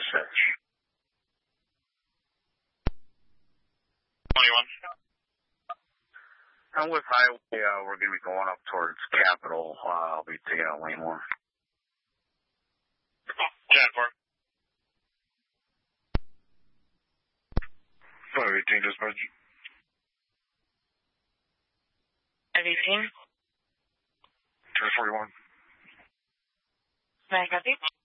21. I'm with Highway. We're going to be going up towards Capitol. I'll be taking out lane 1. 10-4. Five 18 dispatch. 518. 1041. May I copy?